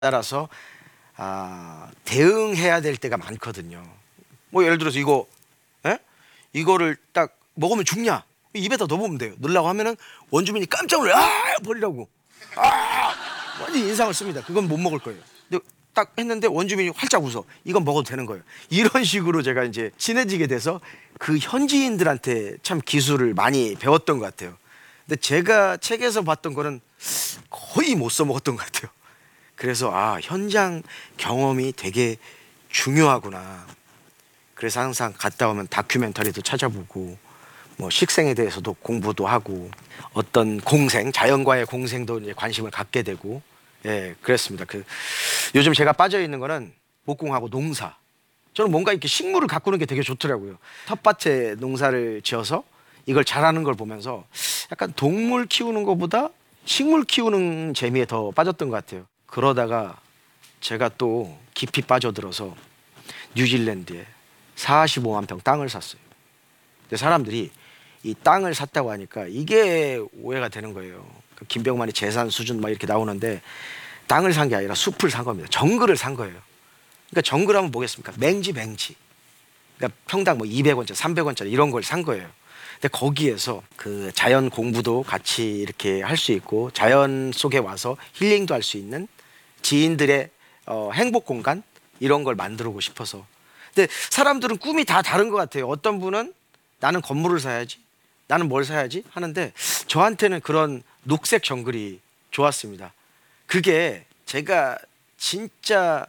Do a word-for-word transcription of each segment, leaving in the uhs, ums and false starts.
따라서 아, 대응해야 될 때가 많거든요. 뭐 예를 들어서 이거 에? 이거를 딱 먹으면 죽냐? 입에다 넣어보면 돼요. 넣으려고 하면은 원주민이 깜짝 놀라. 아, 버리라고. 아, 완전 인상을 씁니다. 그건 못 먹을 거예요. 근데 딱 했는데 원주민이 활짝 웃어. 이건 먹어도 되는 거예요. 이런 식으로 제가 이제 친해지게 돼서 그 현지인들한테 참 기술을 많이 배웠던 것 같아요. 근데 제가 책에서 봤던 거는 거의 못 써먹었던 것 같아요. 그래서 아, 현장 경험이 되게 중요하구나. 그래서 항상 갔다 오면 다큐멘터리도 찾아보고 뭐 식생에 대해서도 공부도 하고 어떤 공생, 자연과의 공생도 이제 관심을 갖게 되고 예, 그랬습니다. 그 요즘 제가 빠져 있는 거는 목공하고 농사. 저는 뭔가 이렇게 식물을 가꾸는 게 되게 좋더라고요. 텃밭에 농사를 지어서 이걸 잘하는 걸 보면서 약간 동물 키우는 것보다 식물 키우는 재미에 더 빠졌던 것 같아요. 그러다가 제가 또 깊이 빠져들어서 뉴질랜드에 사십오만 평 땅을 샀어요. 근데 사람들이 이 땅을 샀다고 하니까 이게 오해가 되는 거예요. 그 김병만이 재산 수준 막 이렇게 나오는데 땅을 산 게 아니라 숲을 산 겁니다. 정글을 산 거예요. 그러니까 정글 하면 뭐겠습니까? 맹지 맹지. 그러니까 평당 뭐 이백 원짜리, 삼백 원짜리 이런 걸 산 거예요. 근데 거기에서 그 자연 공부도 같이 이렇게 할 수 있고 자연 속에 와서 힐링도 할 수 있는 지인들의 어, 행복 공간 이런 걸 만들고 싶어서. 근데 사람들은 꿈이 다 다른 것 같아요. 어떤 분은 나는 건물을 사야지, 나는 뭘 사야지 하는데 저한테는 그런 녹색 정글이 좋았습니다. 그게 제가 진짜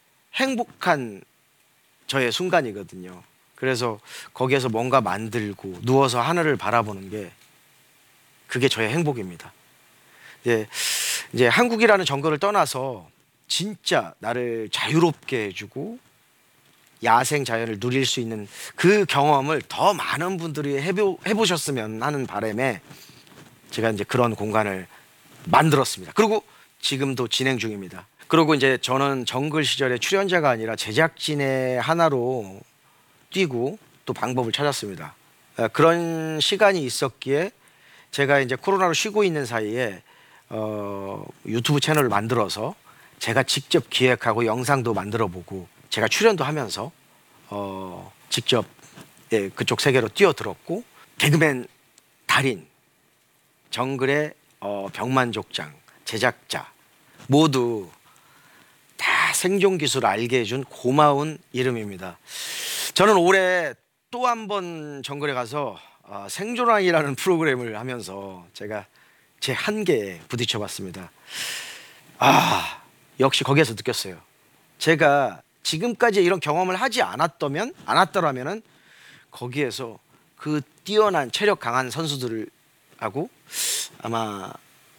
행복한 저의 순간이거든요. 그래서 거기에서 뭔가 만들고 누워서 하늘을 바라보는 게 그게 저의 행복입니다. 이제, 이제 한국이라는 정글을 떠나서 진짜 나를 자유롭게 해주고 야생 자연을 누릴 수 있는 그 경험을 더 많은 분들이 해보, 해보셨으면 하는 바람에 제가 이제 그런 공간을 만들었습니다. 그리고 지금도 진행 중입니다. 그리고 이제 저는 정글 시절에 출연자가 아니라 제작진의 하나로 뛰고 또 방법을 찾았습니다. 그런 시간이 있었기에 제가 이제 코로나로 쉬고 있는 사이에 어, 유튜브 채널을 만들어서 제가 직접 기획하고 영상도 만들어 보고 제가 출연도 하면서 어, 직접 예, 그쪽 세계로 뛰어들었고 개그맨 달인, 정글의 어, 병만족장, 제작자 모두 다 생존 기술을 알게 해준 고마운 이름입니다. 저는 올해 또 한 번 정글에 가서 어, 생존왕이라는 프로그램을 하면서 제가 제 한계에 부딪혀 봤습니다. 아, 역시 거기에서 느꼈어요. 제가 지금까지 이런 경험을 하지 않았다면, 않았더라면은 거기에서 그 뛰어난 체력 강한 선수들하고 아마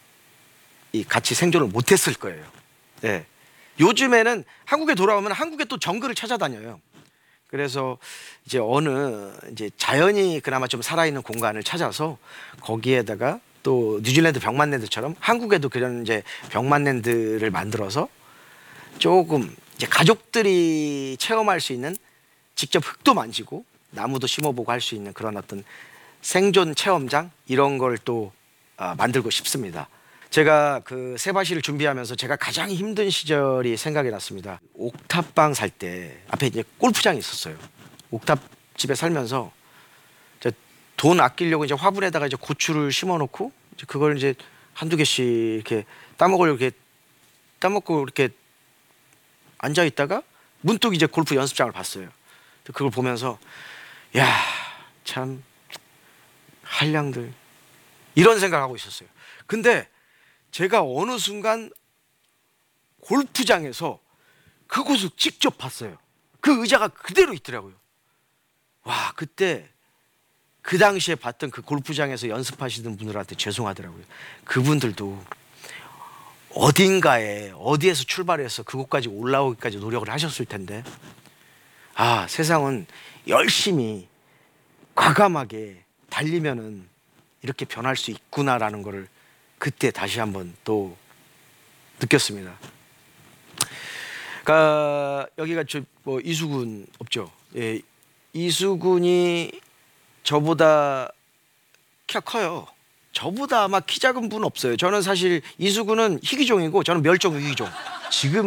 이 같이 생존을 못했을 거예요. 네. 요즘에는 한국에 돌아오면 한국에 또 정글을 찾아다녀요. 그래서 이제 어느 이제 자연이 그나마 좀 살아있는 공간을 찾아서 거기에다가 또 뉴질랜드 병만랜드처럼 한국에도 그런 이제 병만랜드를 만들어서 조금 이제 가족들이 체험할 수 있는 직접 흙도 만지고 나무도 심어보고 할 수 있는 그런 어떤 생존 체험장 이런 걸 또 아, 만들고 싶습니다. 제가 그 세바시를 준비하면서 제가 가장 힘든 시절이 생각이 났습니다. 옥탑방 살 때 앞에 이제 골프장이 있었어요. 옥탑 집에 살면서 돈 아끼려고 이제 화분에다가 이제 고추를 심어놓고 이제 그걸 이제 한두 개씩 이렇게 따먹으려고 이렇게 따먹고 이렇게 앉아 있다가 문득 이제 골프 연습장을 봤어요. 그걸 보면서 야, 참 한량들 이런 생각하고 있었어요. 근데 제가 어느 순간 골프장에서 그곳을 직접 봤어요. 그 의자가 그대로 있더라고요. 와, 그때 그 당시에 봤던 그 골프장에서 연습하시던 분들한테 죄송하더라고요. 그분들도 어딘가에 어디에서 출발해서 그곳까지 올라오기까지 노력을 하셨을 텐데 아, 세상은 열심히 과감하게 달리면은 이렇게 변할 수 있구나라는 거를 그때 다시 한번 또 느꼈습니다. 그러니까 여기가 저 뭐 이수근 없죠? 예, 이수근이 저보다 키가 커요. 저보다 아마 키 작은 분 없어요. 저는 사실 이수근은 희귀종이고 저는 멸종 위기종. 지금